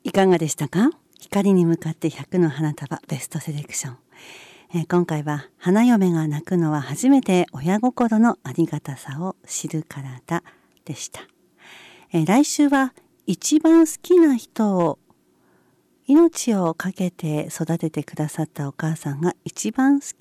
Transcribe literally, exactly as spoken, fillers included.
いかがでしたか？光に向かってひゃくの花束ベストセレクション、えー、今回は花嫁が泣くのは初めて親心のありがたさを知るからだでした。えー、来週は一番好きな人を命をかけて育ててくださったお母さんが一番好